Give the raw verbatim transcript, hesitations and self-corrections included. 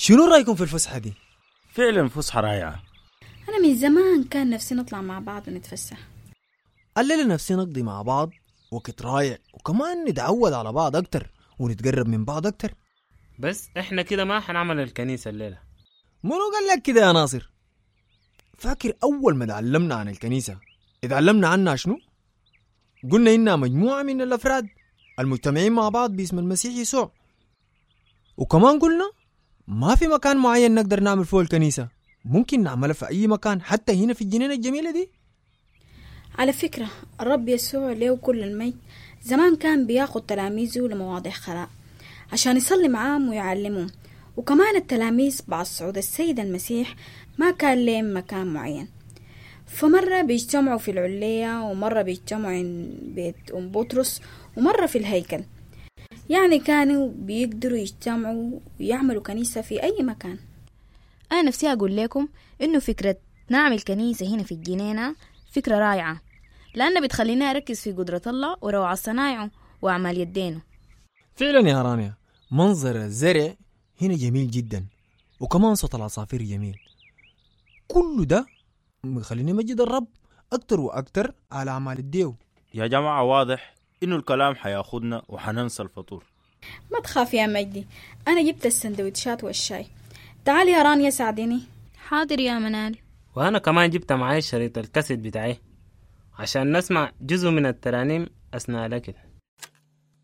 شنو رأيكم في الفسحة دي؟ فعلا فسحة رائعة. أنا من زمان كان نفسي نطلع مع بعض ونتفسح. الليلة نفسي نقضي مع بعض وقت رائع، وكمان نتعود على بعض أكتر ونتقرب من بعض أكتر. بس إحنا كده ما حنعمل الكنيسة الليلة. منو قال لك كده يا ناصر؟ فاكر أول ما تعلمنا عن الكنيسة اتعلمنا عنها شنو؟ قلنا إنها مجموعة من الأفراد المجتمعين مع بعض باسم المسيح يسوع، وكمان قلنا ما في مكان معين نقدر نعمل فوق الكنيسة، ممكن نعملها في أي مكان، حتى هنا في الجنينة الجميلة دي. على فكرة الرب يسوع له كل المجد زمان كان بياخد تلاميذه لمواضع خلاء عشان يصلي معاهم ويعلمهم، وكمان التلاميذ بعد صعود السيد المسيح ما كان لهم مكان معين، فمرة بيجتمعوا في العلية، ومرة بيجتمعوا عند بيت أم بطرس، ومرة في الهيكل. يعني كانوا بيقدروا يجتمعوا ويعملوا كنيسة في أي مكان. أنا نفسي أقول لكم إنه فكرة نعمل كنيسة هنا في الجنينة فكرة رائعة، لأنها بتخلينا نركز في قدرة الله وروعة صنايعه وأعمال يدينه. فعلا يا رانيا، منظر الزرع هنا جميل جدا، وكمان صوت العصافير جميل. كل ده خلينا نمجد الرب أكتر وأكتر على أعمال الديو. يا جماعة واضح إنه الكلام حياخدنا وحننسى الفطور. ما تخاف يا مجدي، أنا جبت السندوتشات والشاي. تعالي يا رانيا ساعديني. حاضر يا منال. وأنا كمان جبت معي شريط الكاسيت بتاعي عشان نسمع جزء من الترانيم أثناء الأكل.